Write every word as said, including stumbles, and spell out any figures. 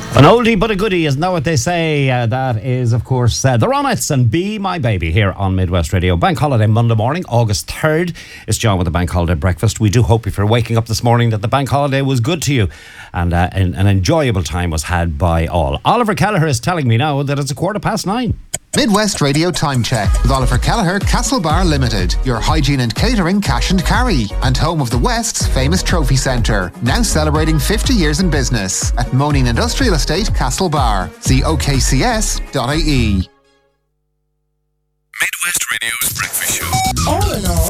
An oldie but a goodie, isn't that what they say? Uh, that is, of course, uh, the Ronettes and Be My Baby here on Midwest Radio. Bank holiday Monday morning, August third. It's John with the Bank Holiday Breakfast. We do hope if you're waking up this morning that the bank holiday was good to you and uh, an, an enjoyable time was had by all. Oliver Kelleher is telling me now that it's a quarter past nine. Midwest Radio Time Check with Oliver Kelleher, Castlebar Limited, your hygiene and catering cash and carry, and home of the West's famous trophy centre, now celebrating fifty years in business at Moaning Industrial Estate, Castlebar. See o k c s dot i e. Midwest Radio's breakfast show. All in all,